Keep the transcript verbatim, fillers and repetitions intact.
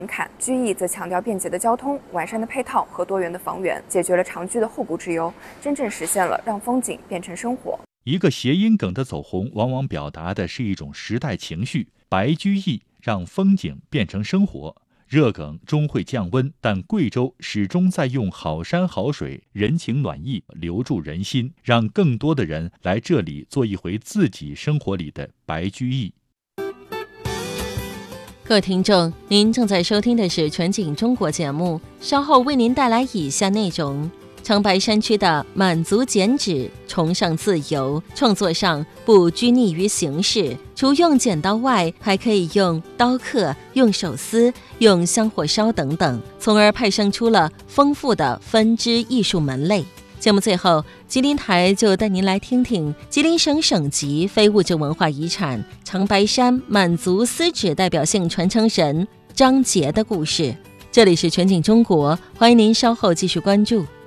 坎，居易则强调便捷的交通、完善的配套和多元的房源，解决了长居的后顾之忧，真正实现了让风景变成生活。 一个谐音梗的走红，往往表达的是一种时代情绪。白居易让风景变成生活，热梗终会降温，但贵州始终在用好山好水、人情暖意留住人心，让更多的人来这里做一回自己生活里的白居易。 各位听众，您正在收听的是全景中国节目，稍后为您带来以下内容。长白山区的满族剪纸，崇尚自由，创作上不拘泥于形式，除用剪刀外，还可以用刀刻、用手撕、用香火烧等等，从而派生出了丰富的分支艺术门类。节目最后，吉林台就带您来听听吉林省省级非物质文化遗产长白山满族丝纸代表性传承人张杰的故事。这里是全景中国，欢迎您稍后继续关注。